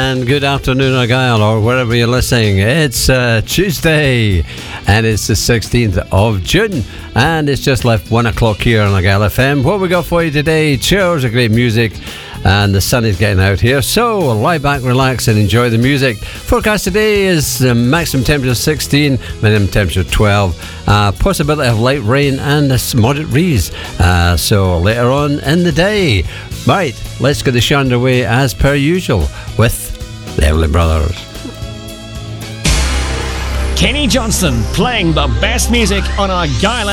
and good afternoon, Argyll, or wherever you're listening. It's Tuesday, and it's the 16th of June, and it's just left 1 o'clock here on Argyll FM. What we got for you today? 2 hours of great music, and the sun is getting out here, so lie back, relax, and enjoy the music. Forecast today is maximum temperature 16, minimum temperature 12, possibility of light rain and a moderate breeze, so later on in the day. Right, let's get the show underway as per usual with the Everly Brothers. Kenny Johnston playing the best music on Argyll